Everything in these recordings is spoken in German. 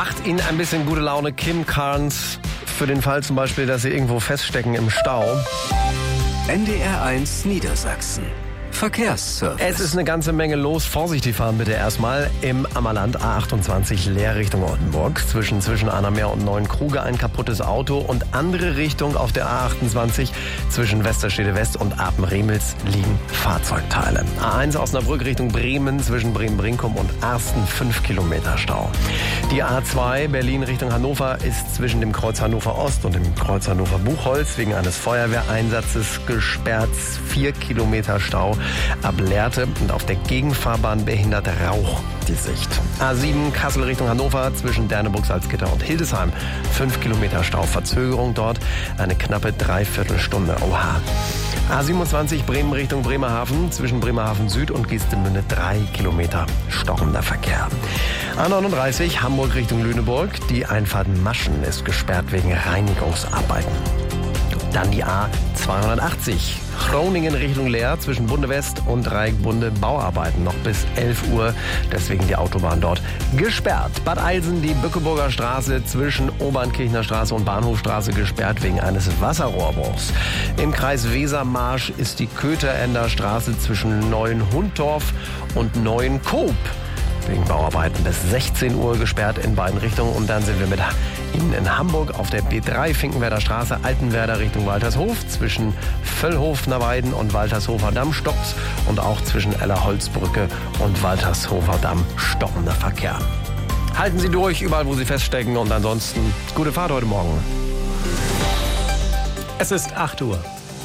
Macht Ihnen ein bisschen gute Laune Kim Carnes für den Fall zum Beispiel, dass Sie irgendwo feststecken im Stau? NDR1 Niedersachsen. Verkehrsservice. Es ist eine ganze Menge los. Vorsichtig fahren bitte erstmal im Ammerland A28 leer Richtung Oldenburg. Zwischen Annameer und Neuenkruge ein kaputtes Auto und andere Richtung auf der A28 zwischen Westerstede West und Apen-Remels liegen Fahrzeugteile. A1 Osnabrück Richtung Bremen zwischen Bremen-Brinkum und Arsten 5 Kilometer Stau. Die A2 Berlin Richtung Hannover ist zwischen dem Kreuz Hannover Ost und dem Kreuz Hannover Buchholz wegen eines Feuerwehreinsatzes gesperrt. 4 Kilometer Stau ab Lehrte und auf der Gegenfahrbahn behindert Rauch die Sicht. A7 Kassel Richtung Hannover zwischen Derneburg, Salzgitter und Hildesheim. 5 Kilometer Stau, Verzögerung dort eine knappe Dreiviertelstunde. Oha. A27 Bremen Richtung Bremerhaven zwischen Bremerhaven Süd und Geestemünde 3 Kilometer stockender Verkehr. A39 Hamburg Richtung Lüneburg. Die Einfahrt Maschen ist gesperrt wegen Reinigungsarbeiten. Dann die A280 Groningen Richtung Leer zwischen Bunde West und Dreieckbunde Bauarbeiten noch bis 11 Uhr. Deswegen die Autobahn dort gesperrt. Bad Eilsen die Bückeburger Straße zwischen Obernkirchner Straße und Bahnhofstraße gesperrt wegen eines Wasserrohrbruchs. Im Kreis Wesermarsch ist die Köterender Straße zwischen Neuenhundorf und Neuenkoop wegen Bauarbeiten bis 16 Uhr gesperrt in beiden Richtungen. Und dann sind wir mit Ihnen in Hamburg auf der B3 Finkenwerder Straße, Altenwerder Richtung Waltershof. Zwischen Völlhofener Weiden und Waltershofer Damm stoppt und auch zwischen Ellerholzbrücke und Waltershofer Damm stockender Verkehr. Halten Sie durch, überall wo Sie feststecken, und ansonsten gute Fahrt heute Morgen. Es ist 8 Uhr.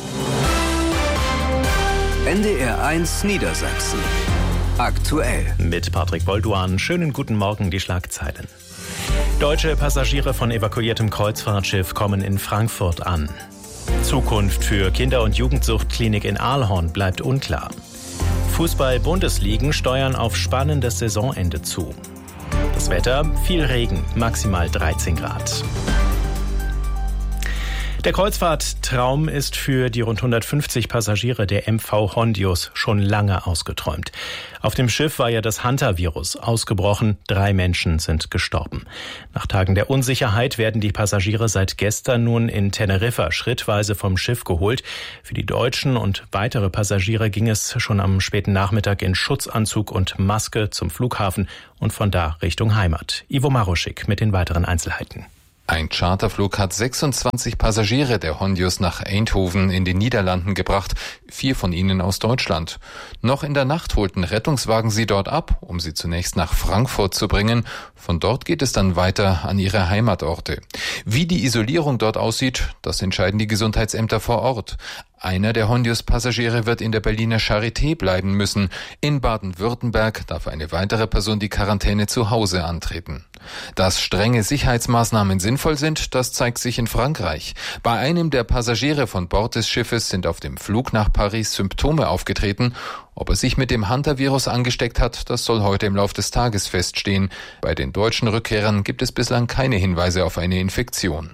NDR1 Niedersachsen. Aktuell. Mit Patrick Bolduan. Schönen guten Morgen, die Schlagzeilen. Deutsche Passagiere von evakuiertem Kreuzfahrtschiff kommen in Frankfurt an. Zukunft für Kinder- und Jugendsuchtklinik in Aalhorn bleibt unklar. Fußball-Bundesligen steuern auf spannendes Saisonende zu. Das Wetter, viel Regen, maximal 13 Grad. Der Kreuzfahrttraum ist für die rund 150 Passagiere der MV Hondius schon lange ausgeträumt. Auf dem Schiff war ja das Hantavirus ausgebrochen. 3 Menschen sind gestorben. Nach Tagen der Unsicherheit werden die Passagiere seit gestern nun in Teneriffa schrittweise vom Schiff geholt. Für die Deutschen und weitere Passagiere ging es schon am späten Nachmittag in Schutzanzug und Maske zum Flughafen und von da Richtung Heimat. Ivo Maruschik mit den weiteren Einzelheiten. Ein Charterflug hat 26 Passagiere der Hondius nach Eindhoven in den Niederlanden gebracht, 4 von ihnen aus Deutschland. Noch in der Nacht holten Rettungswagen sie dort ab, um sie zunächst nach Frankfurt zu bringen. Von dort geht es dann weiter an ihre Heimatorte. Wie die Isolierung dort aussieht, das entscheiden die Gesundheitsämter vor Ort. Einer der Hondius-Passagiere wird in der Berliner Charité bleiben müssen. In Baden-Württemberg darf eine weitere Person die Quarantäne zu Hause antreten. Dass strenge Sicherheitsmaßnahmen sinnvoll sind, das zeigt sich in Frankreich. Bei einem der Passagiere von Bord des Schiffes sind auf dem Flug nach Paris Symptome aufgetreten. Ob er sich mit dem Hantavirus angesteckt hat, das soll heute im Laufe des Tages feststehen. Bei den deutschen Rückkehrern gibt es bislang keine Hinweise auf eine Infektion.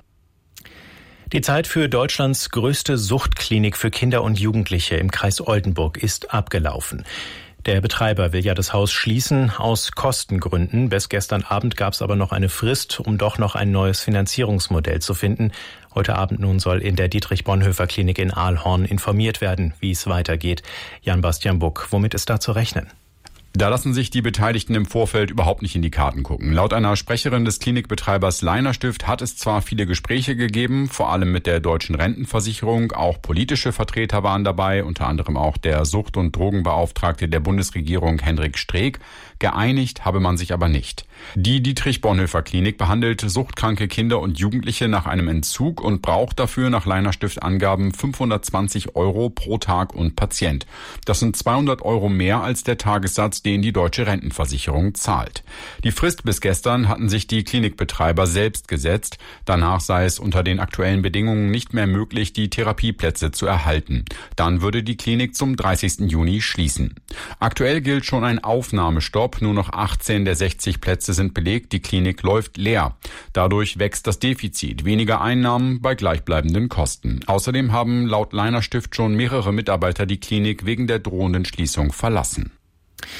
Die Zeit für Deutschlands größte Suchtklinik für Kinder und Jugendliche im Kreis Oldenburg ist abgelaufen. Der Betreiber will ja das Haus schließen aus Kostengründen. Bis gestern Abend gab es aber noch eine Frist, um doch noch ein neues Finanzierungsmodell zu finden. Heute Abend nun soll in der Dietrich-Bonhoeffer-Klinik in Aalhorn informiert werden, wie es weitergeht. Jan-Bastian Buck, womit ist da zu rechnen? Da lassen sich die Beteiligten im Vorfeld überhaupt nicht in die Karten gucken. Laut einer Sprecherin des Klinikbetreibers Leiner Stift hat es zwar viele Gespräche gegeben, vor allem mit der Deutschen Rentenversicherung. Auch politische Vertreter waren dabei, unter anderem auch der Sucht- und Drogenbeauftragte der Bundesregierung Hendrik Streeck. Geeinigt habe man sich aber nicht. Die Dietrich-Bonhoeffer-Klinik behandelt suchtkranke Kinder und Jugendliche nach einem Entzug und braucht dafür nach Leiner Stift Angaben 520 € pro Tag und Patient. Das sind 200 € mehr als der Tagessatz, den die Deutsche Rentenversicherung zahlt. Die Frist bis gestern hatten sich die Klinikbetreiber selbst gesetzt. Danach sei es unter den aktuellen Bedingungen nicht mehr möglich, die Therapieplätze zu erhalten. Dann würde die Klinik zum 30. Juni schließen. Aktuell gilt schon ein Aufnahmestopp. Nur noch 18 der 60 Plätze sind belegt. Die Klinik läuft leer. Dadurch wächst das Defizit. Weniger Einnahmen bei gleichbleibenden Kosten. Außerdem haben laut Leiner Stift schon mehrere Mitarbeiter die Klinik wegen der drohenden Schließung verlassen.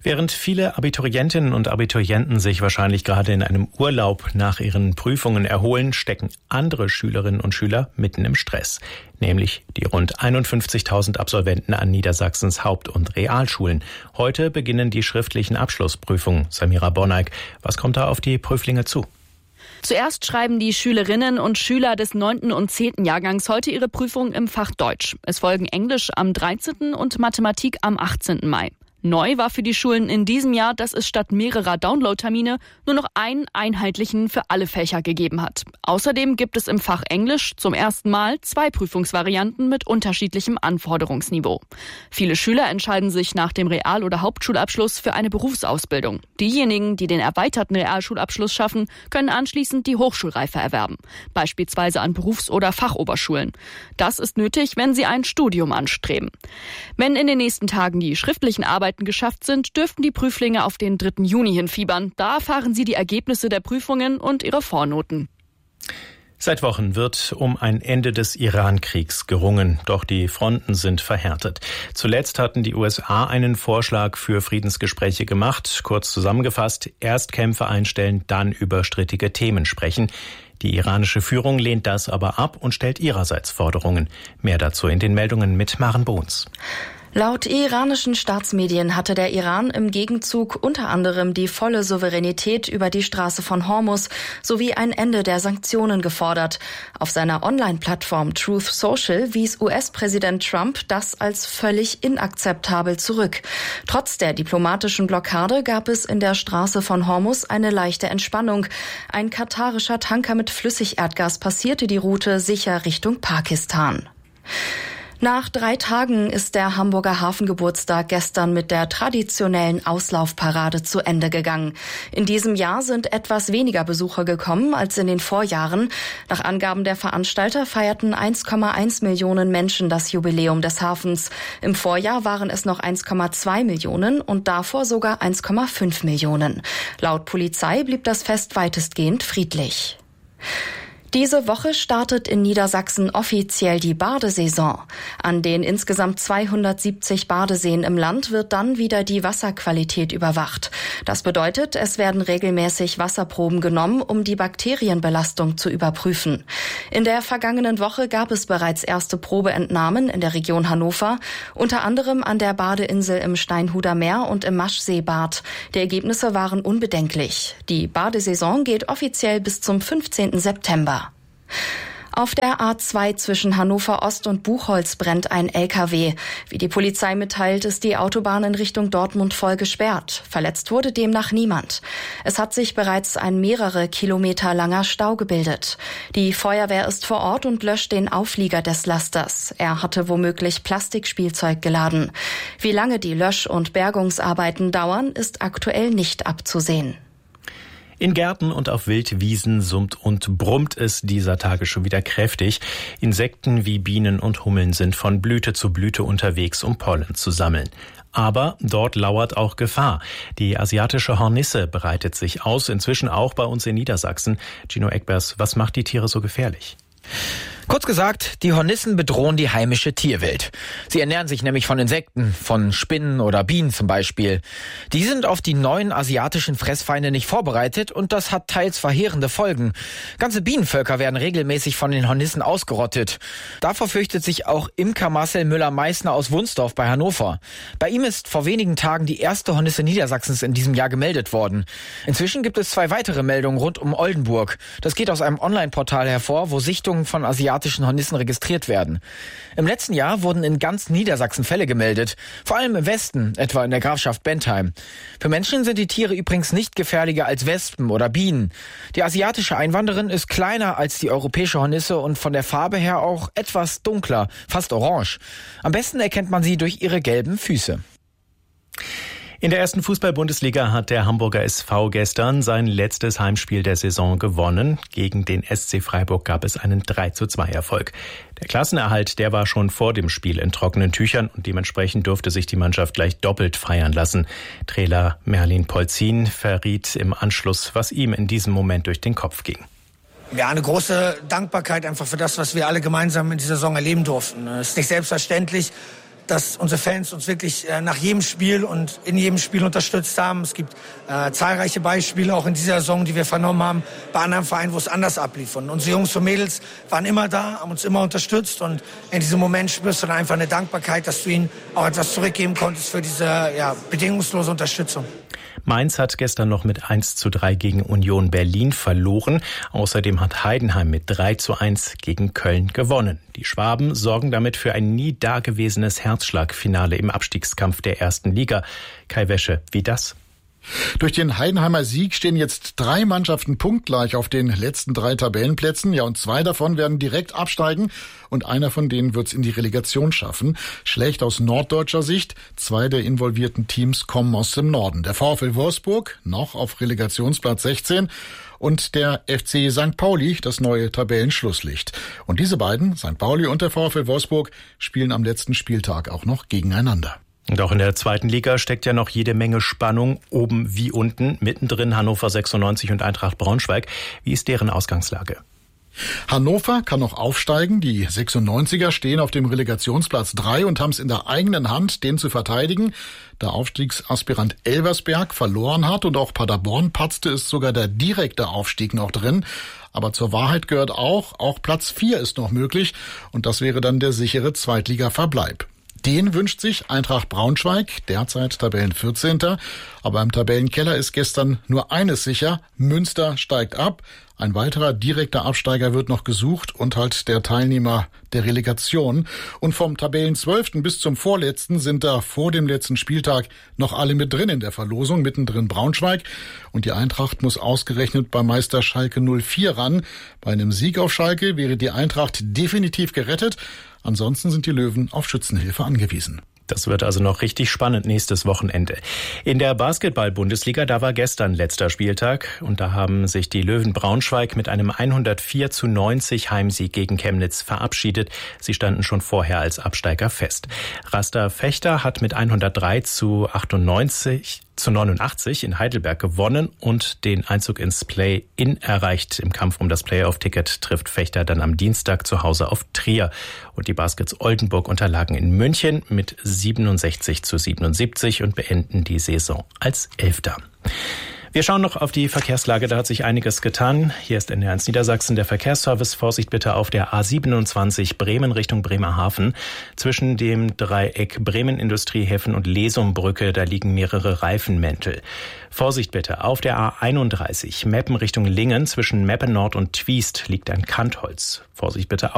Während viele Abiturientinnen und Abiturienten sich wahrscheinlich gerade in einem Urlaub nach ihren Prüfungen erholen, stecken andere Schülerinnen und Schüler mitten im Stress. Nämlich die rund 51.000 Absolventen an Niedersachsens Haupt- und Realschulen. Heute beginnen die schriftlichen Abschlussprüfungen. Samira Bonneig, was kommt da auf die Prüflinge zu? Zuerst schreiben die Schülerinnen und Schüler des 9. und 10. Jahrgangs heute ihre Prüfung im Fach Deutsch. Es folgen Englisch am 13. und Mathematik am 18. Mai. Neu war für die Schulen in diesem Jahr, dass es statt mehrerer Download-Termine nur noch einen einheitlichen für alle Fächer gegeben hat. Außerdem gibt es im Fach Englisch zum ersten Mal 2 Prüfungsvarianten mit unterschiedlichem Anforderungsniveau. Viele Schüler entscheiden sich nach dem Real- oder Hauptschulabschluss für eine Berufsausbildung. Diejenigen, die den erweiterten Realschulabschluss schaffen, können anschließend die Hochschulreife erwerben, beispielsweise an Berufs- oder Fachoberschulen. Das ist nötig, wenn sie ein Studium anstreben. Wenn in den nächsten Tagen die schriftlichen Arbeiten geschafft sind, dürften die Prüflinge auf den 3. Juni hinfiebern. Da erfahren sie die Ergebnisse der Prüfungen und ihre Vornoten. Seit Wochen wird um ein Ende des Iran-Kriegs gerungen, doch die Fronten sind verhärtet. Zuletzt hatten die USA einen Vorschlag für Friedensgespräche gemacht. Kurz zusammengefasst, erst Kämpfe einstellen, dann über strittige Themen sprechen. Die iranische Führung lehnt das aber ab und stellt ihrerseits Forderungen. Mehr dazu in den Meldungen mit Maren Bohns. Laut iranischen Staatsmedien hatte der Iran im Gegenzug unter anderem die volle Souveränität über die Straße von Hormuz sowie ein Ende der Sanktionen gefordert. Auf seiner Online-Plattform Truth Social wies US-Präsident Trump das als völlig inakzeptabel zurück. Trotz der diplomatischen Blockade gab es in der Straße von Hormuz eine leichte Entspannung. Ein katarischer Tanker mit Flüssigerdgas passierte die Route sicher Richtung Pakistan. Nach 3 Tagen ist der Hamburger Hafengeburtstag gestern mit der traditionellen Auslaufparade zu Ende gegangen. In diesem Jahr sind etwas weniger Besucher gekommen als in den Vorjahren. Nach Angaben der Veranstalter feierten 1,1 Millionen Menschen das Jubiläum des Hafens. Im Vorjahr waren es noch 1,2 Millionen und davor sogar 1,5 Millionen. Laut Polizei blieb das Fest weitestgehend friedlich. Diese Woche startet in Niedersachsen offiziell die Badesaison. An den insgesamt 270 Badeseen im Land wird dann wieder die Wasserqualität überwacht. Das bedeutet, es werden regelmäßig Wasserproben genommen, um die Bakterienbelastung zu überprüfen. In der vergangenen Woche gab es bereits erste Probeentnahmen in der Region Hannover, unter anderem an der Badeinsel im Steinhuder Meer und im Maschseebad. Die Ergebnisse waren unbedenklich. Die Badesaison geht offiziell bis zum 15. September. Auf der A2 zwischen Hannover Ost und Buchholz brennt ein LKW. Wie die Polizei mitteilt, ist die Autobahn in Richtung Dortmund voll gesperrt. Verletzt wurde demnach niemand. Es hat sich bereits ein mehrere Kilometer langer Stau gebildet. Die Feuerwehr ist vor Ort und löscht den Auflieger des Lasters. Er hatte womöglich Plastikspielzeug geladen. Wie lange die Lösch- und Bergungsarbeiten dauern, ist aktuell nicht abzusehen. In Gärten und auf Wildwiesen summt und brummt es dieser Tage schon wieder kräftig. Insekten wie Bienen und Hummeln sind von Blüte zu Blüte unterwegs, um Pollen zu sammeln. Aber dort lauert auch Gefahr. Die asiatische Hornisse breitet sich aus, inzwischen auch bei uns in Niedersachsen. Gino Eckbers, was macht die Tiere so gefährlich? Kurz gesagt, die Hornissen bedrohen die heimische Tierwelt. Sie ernähren sich nämlich von Insekten, von Spinnen oder Bienen zum Beispiel. Die sind auf die neuen asiatischen Fressfeinde nicht vorbereitet und das hat teils verheerende Folgen. Ganze Bienenvölker werden regelmäßig von den Hornissen ausgerottet. Davor fürchtet sich auch Imker Marcel Müller-Meissner aus Wunsdorf bei Hannover. Bei ihm ist vor wenigen Tagen die erste Hornisse Niedersachsens in diesem Jahr gemeldet worden. Inzwischen gibt es 2 weitere Meldungen rund um Oldenburg. Das geht aus einem Online-Portal hervor, wo Sichtungen von asiatischen Hornissen registriert werden. Im letzten Jahr wurden in ganz Niedersachsen Fälle gemeldet, vor allem im Westen, etwa in der Grafschaft Bentheim. Für Menschen sind die Tiere übrigens nicht gefährlicher als Wespen oder Bienen. Die asiatische Einwanderin ist kleiner als die europäische Hornisse und von der Farbe her auch etwas dunkler, fast orange. Am besten erkennt man sie durch ihre gelben Füße. In der ersten Fußball-Bundesliga hat der Hamburger SV gestern sein letztes Heimspiel der Saison gewonnen. Gegen den SC Freiburg gab es einen 3:2 Erfolg. Der Klassenerhalt, der war schon vor dem Spiel in trockenen Tüchern und dementsprechend durfte sich die Mannschaft gleich doppelt feiern lassen. Trainer Merlin Polzin verriet im Anschluss, was ihm in diesem Moment durch den Kopf ging. Ja, eine große Dankbarkeit einfach für das, was wir alle gemeinsam in dieser Saison erleben durften. Es ist nicht selbstverständlich, dass unsere Fans uns wirklich nach jedem Spiel und in jedem Spiel unterstützt haben. Es gibt zahlreiche Beispiele auch in dieser Saison, die wir vernommen haben, bei anderen Vereinen, wo es anders ablief. Und unsere Jungs und Mädels waren immer da, haben uns immer unterstützt. Und in diesem Moment spürst du dann einfach eine Dankbarkeit, dass du ihnen auch etwas zurückgeben konntest für diese bedingungslose Unterstützung. Mainz hat gestern noch mit 1:3 gegen Union Berlin verloren. Außerdem hat Heidenheim mit 3:1 gegen Köln gewonnen. Die Schwaben sorgen damit für ein nie dagewesenes Herzschlagfinale im Abstiegskampf der ersten Liga. Kai Wäsche, wie das? Durch den Heidenheimer Sieg stehen jetzt 3 Mannschaften punktgleich auf den letzten 3 Tabellenplätzen. Ja, und 2 davon werden direkt absteigen und einer von denen wird es in die Relegation schaffen. Schlecht aus norddeutscher Sicht. 2 der involvierten Teams kommen aus dem Norden. Der VfL Wolfsburg noch auf Relegationsplatz 16 und der FC St. Pauli, das neue Tabellenschlusslicht. Und diese beiden, St. Pauli und der VfL Wolfsburg, spielen am letzten Spieltag auch noch gegeneinander. Und auch in der zweiten Liga steckt ja noch jede Menge Spannung, oben wie unten, mittendrin Hannover 96 und Eintracht Braunschweig. Wie ist deren Ausgangslage? Hannover kann noch aufsteigen. Die 96er stehen auf dem Relegationsplatz 3 und haben es in der eigenen Hand, den zu verteidigen. Der Aufstiegsaspirant Elversberg verloren hat und auch Paderborn patzte, ist sogar der direkte Aufstieg noch drin. Aber zur Wahrheit gehört auch Platz 4 ist noch möglich und das wäre dann der sichere Zweitliga-Verbleib. Den wünscht sich Eintracht Braunschweig, derzeit Tabellen 14. Aber im Tabellenkeller ist gestern nur eines sicher, Münster steigt ab. Ein weiterer direkter Absteiger wird noch gesucht und halt der Teilnehmer der Relegation. Und vom Tabellenzwölften bis zum Vorletzten sind da vor dem letzten Spieltag noch alle mit drin in der Verlosung, mittendrin Braunschweig. Und die Eintracht muss ausgerechnet bei Meister Schalke 04 ran. Bei einem Sieg auf Schalke wäre die Eintracht definitiv gerettet. Ansonsten sind die Löwen auf Schützenhilfe angewiesen. Das wird also noch richtig spannend nächstes Wochenende. In der Basketball-Bundesliga, da war gestern letzter Spieltag und da haben sich die Löwen Braunschweig mit einem 104:90 Heimsieg gegen Chemnitz verabschiedet. Sie standen schon vorher als Absteiger fest. Raster Fechter hat mit 103:89 in Heidelberg gewonnen und den Einzug ins Play-In erreicht. Im Kampf um das Playoff-Ticket trifft Fechter dann am Dienstag zu Hause auf Trier. Und die Baskets Oldenburg unterlagen in München mit 67:77 und beenden die Saison als 11. Wir schauen noch auf die Verkehrslage, da hat sich einiges getan. Hier ist NDR 1 Niedersachsen der Verkehrsservice. Vorsicht bitte auf der A27 Bremen Richtung Bremerhaven. Zwischen dem Dreieck Bremen Industriehäfen und Lesumbrücke, da liegen mehrere Reifenmäntel. Vorsicht bitte auf der A31 Meppen Richtung Lingen. Zwischen Meppen Nord und Twiest liegt ein Kantholz. Vorsicht bitte